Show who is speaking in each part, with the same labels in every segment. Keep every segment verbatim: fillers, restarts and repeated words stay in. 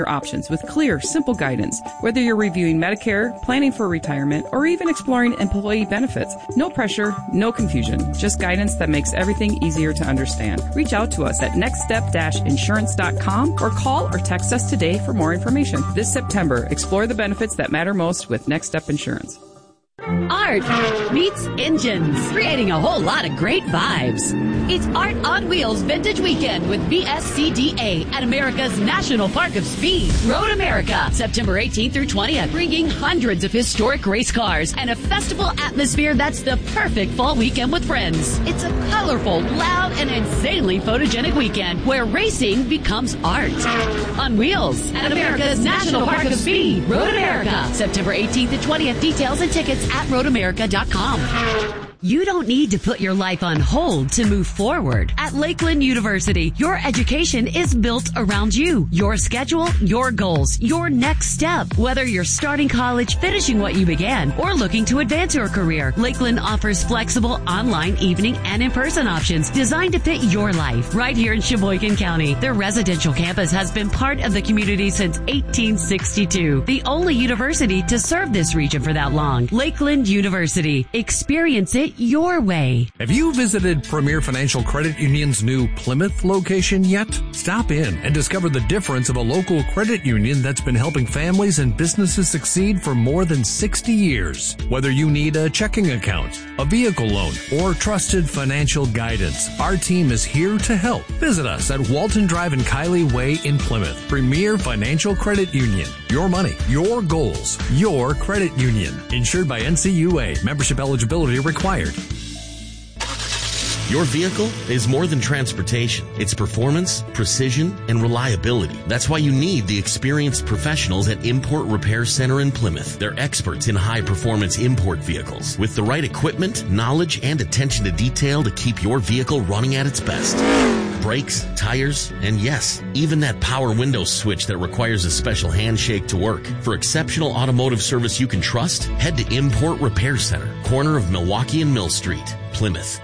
Speaker 1: options with clear, simple guidance. Whether you're reviewing Medicare, planning for retirement, or even exploring employee benefits, no pressure, no confusion, just guidance that makes everything easier to understand. Reach out to us at next step insurance dot com or call or text us today for more information. This September, explore the benefits that matter most with Next Step Insurance.
Speaker 2: Art meets engines, creating a whole lot of great vibes. It's Art on Wheels Vintage Weekend with V S C D A at America's National Park of Speed. Road America, September eighteenth through twentieth, bringing hundreds of historic race cars and a festival atmosphere that's the perfect fall weekend with friends. It's a colorful, loud, and insanely photogenic weekend where racing becomes art. On Wheels at America's National Park of Speed. Road America, September eighteenth to twentieth. Details and tickets at road america dot com. You don't need to put your life on hold to move forward. At Lakeland University, your education is built around you, your schedule, your goals, your next step. Whether you're starting college, finishing what you began, or looking to advance your career, Lakeland offers flexible online, evening, and in-person options designed to fit your life. Right here in Sheboygan County, their residential campus has been part of the community since eighteen sixty-two. The only university to serve this region for that long. Lakeland University. Experience it your way.
Speaker 3: Have you visited Premier Financial Credit Union's new Plymouth location yet? Stop in and discover the difference of a local credit union that's been helping families and businesses succeed for more than sixty years. Whether you need a checking account, a vehicle loan, or trusted financial guidance, our team is here to help. Visit us at Walton Drive and Kiley Way in Plymouth. Premier Financial Credit Union. Your money, your goals, your credit union. Insured by N C U A. Membership eligibility required.
Speaker 4: Your vehicle is more than transportation. It's performance, precision, and reliability. That's why you need the experienced professionals at Import Repair Center in Plymouth. They're experts in high-performance import vehicles with the right equipment, knowledge, and attention to detail to keep your vehicle running at its best. Brakes, tires, and yes, even that power window switch that requires a special handshake to work. For exceptional automotive service you can trust, head to Import Repair Center, corner of Milwaukee and Mill Street, Plymouth.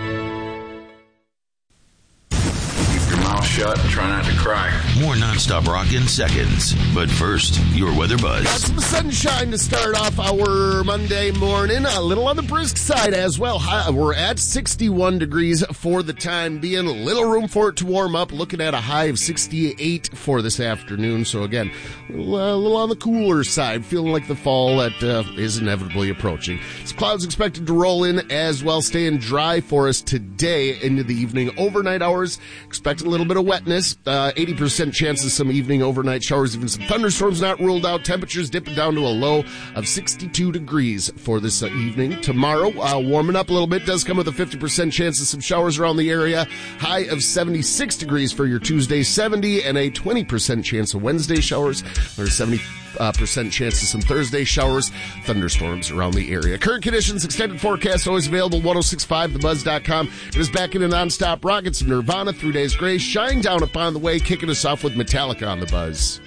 Speaker 5: Shut and try not to cry.
Speaker 6: More nonstop rock in seconds. But first, your weather buzz.
Speaker 7: Got some sunshine to start off our Monday morning. A little on the brisk side as well. We're at sixty-one degrees for the time being. A little room for it to warm up. Looking at a high of sixty-eight for this afternoon. So again, a little, a little on the cooler side. Feeling like the fall that uh, is inevitably approaching. Some clouds expected to roll in as well. Staying dry for us today into the evening. Overnight hours, expect a little bit of wetness, uh, eighty percent chance of some evening overnight showers, even some thunderstorms not ruled out. Temperatures dipping down to a low of sixty-two degrees for this uh, evening. Tomorrow, uh, warming up a little bit, does come with a fifty percent chance of some showers around the area. High of seventy-six degrees for your Tuesday, seventy, and a twenty percent chance of Wednesday showers. There's seventy uh, percent chance of some Thursday showers, thunderstorms around the area. Current conditions, extended forecast, always available, ten sixty-five the buzz dot com. It is back in a nonstop rockets of Nirvana, Through Days Grace, Shine Down upon the way, kicking us off with Metallica on the Buzz.